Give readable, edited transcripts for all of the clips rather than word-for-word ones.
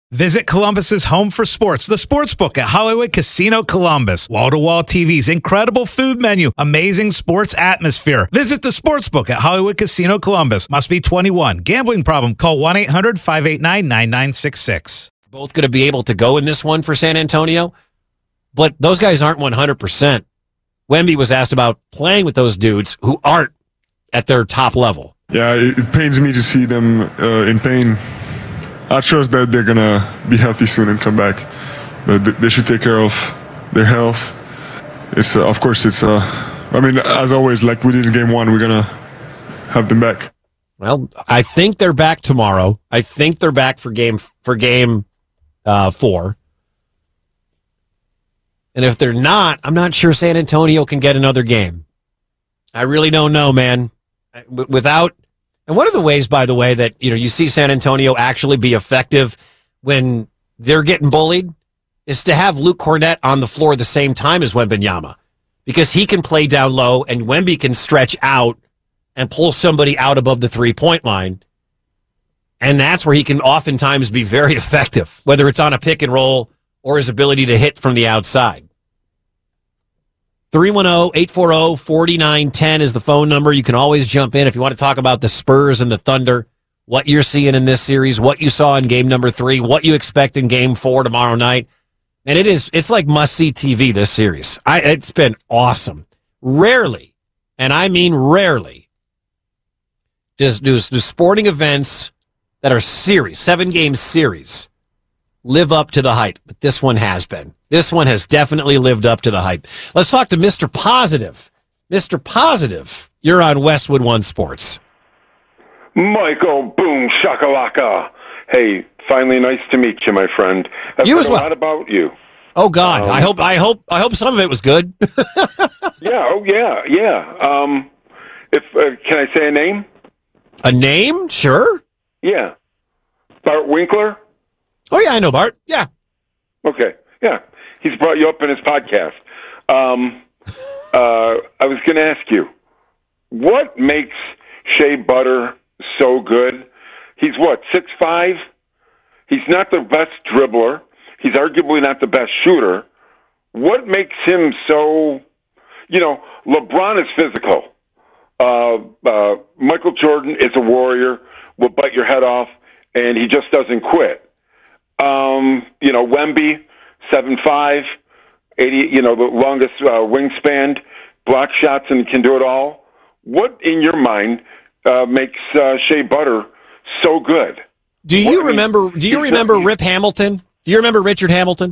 Visit Columbus's home for sports, the Sportsbook at Hollywood Casino Columbus. Wall-to-wall TVs, incredible food menu, amazing sports atmosphere. Visit the Sportsbook at Hollywood Casino Columbus. Must be 21. Gambling problem? Call 1-800-589-9966. Both going to be able to go in this one for San Antonio, but those guys aren't 100%. Wemby was asked about playing with those dudes who aren't at their top level. Yeah, it pains me to see them in pain. I trust that they're going to be healthy soon and come back. But they should take care of their health. As always, like we did in game one, we're going to have them back. Well, I think they're back tomorrow. I think they're back for game 4. And if they're not, I'm not sure San Antonio can get another game. I really don't know, man. And one of the ways, by the way, that you see San Antonio actually be effective when they're getting bullied is to have Luke Cornett on the floor at the same time as Wembanyama, because he can play down low and Wemby can stretch out and pull somebody out above the three-point line. And that's where he can oftentimes be very effective, whether it's on a pick and roll or his ability to hit from the outside. 310-840-4910 is the phone number. You can always jump in if you want to talk about the Spurs and the Thunder, what you're seeing in this series, what you saw in game number 3, what you expect in game 4 tomorrow night. And it's like must-see TV, this series. It's been awesome. Rarely, and I mean rarely, do sporting events that are series, 7-game series, live up to the hype. But this one has been. This one has definitely lived up to the hype. Let's talk to Mr. Positive. Mr. Positive, you're on Westwood One Sports. Michael, boom, shakalaka. Hey, finally nice to meet you, my friend. I've You as heard well. a lot about you. Oh God, I hope some of it was good. Yeah. Can I say a name? A name? Sure. Yeah. Bart Winkler? Oh yeah, I know Bart. Yeah. Okay. Yeah. He's brought you up in his podcast. I was going to ask you, what makes Shea Butter so good? He's 6'5"? He's not the best dribbler. He's arguably not the best shooter. What makes him so, LeBron is physical. Michael Jordan is a warrior, will bite your head off, and he just doesn't quit. Wemby, 7'5", 80, the longest wingspan, block shots, and can do it all. What, in your mind, makes Shea Butter so good? Do you remember Rip Hamilton? Do you remember Richard Hamilton?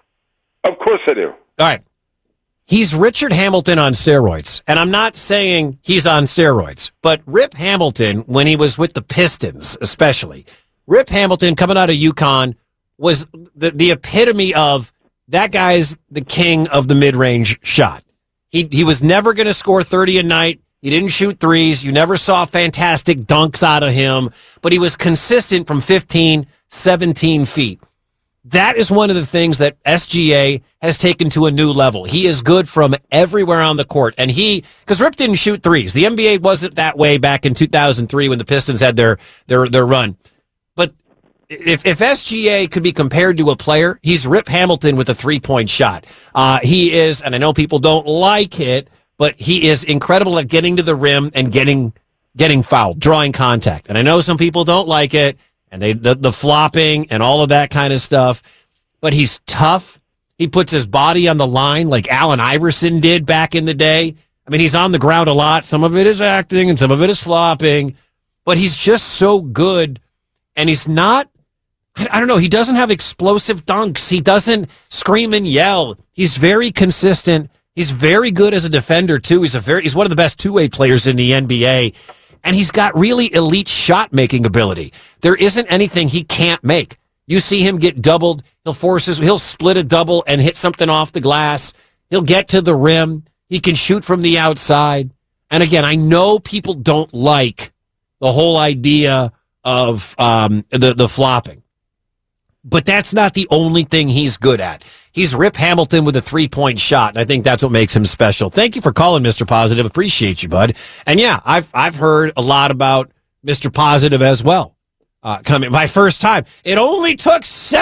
Of course I do. All right. He's Richard Hamilton on steroids. And I'm not saying he's on steroids, but Rip Hamilton, when he was with the Pistons, especially, Rip Hamilton coming out of UConn was the epitome of that guy's the king of the mid-range shot. He was never going to score 30 a night. He didn't shoot threes. You never saw fantastic dunks out of him, but he was consistent from 15, 17 feet. That is one of the things that SGA has taken to a new level. He is good from everywhere on the court. And because Rip didn't shoot threes. The NBA wasn't that way back in 2003 when the Pistons had their run. But if SGA could be compared to a player, he's Rip Hamilton with a three-point shot. He is, and I know people don't like it, but he is incredible at getting to the rim and getting fouled, drawing contact. And I know some people don't like it, and the flopping and all of that kind of stuff, but he's tough. He puts his body on the line like Allen Iverson did back in the day. I mean, he's on the ground a lot. Some of it is acting and some of it is flopping, but he's just so good. And he's not, I don't know, he doesn't have explosive dunks. He doesn't scream and yell. He's very consistent. He's very good as a defender, too. He's one of the best two-way players in the NBA. And he's got really elite shot-making ability. There isn't anything he can't make. You see him get doubled. He'll split a double and hit something off the glass. He'll get to the rim. He can shoot from the outside. And again, I know people don't like the whole idea of the flopping. But that's not the only thing he's good at. He's Rip Hamilton with a three-point shot, and I think that's what makes him special. Thank you for calling, Mr. Positive. Appreciate you, bud. And yeah, I've heard a lot about Mr. Positive as well. Coming my first time. It only took 7